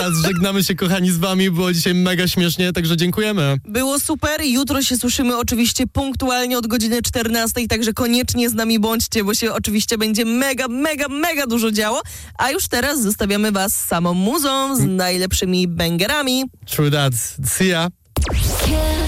Żegnamy się, kochani, z wami. Było dzisiaj mega śmiesznie, także dziękujemy. Było super. Jutro się słyszymy oczywiście punktualnie od godziny 14, także koniecznie z nami bądźcie, bo się oczywiście będzie mega dużo działo. A już teraz zostawiamy was z samą muzą, z najlepszymi bangerami. True that. See ya.